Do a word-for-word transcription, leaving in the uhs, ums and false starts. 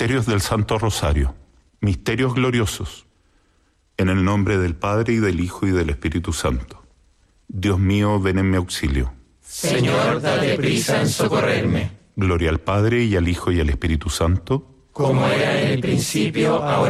Misterios del Santo Rosario, misterios gloriosos, en el nombre del Padre y del Hijo y del Espíritu Santo. Dios mío, ven en mi auxilio. Señor, date prisa en socorrerme. Gloria al Padre y al Hijo y al Espíritu Santo, Como era en el principio, ahora